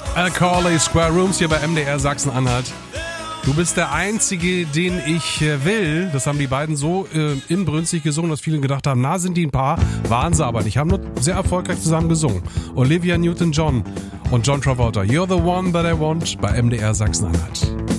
Al Corley, Square Rooms hier bei MDR Sachsen-Anhalt. Du bist der Einzige, den ich will. Das haben die beiden so inbrünstig gesungen, dass viele gedacht haben, na, sind die ein Paar? Waren sie aber nicht. Haben nur sehr erfolgreich zusammen gesungen. Olivia Newton-John und John Travolta. You're the one that I want bei MDR Sachsen-Anhalt.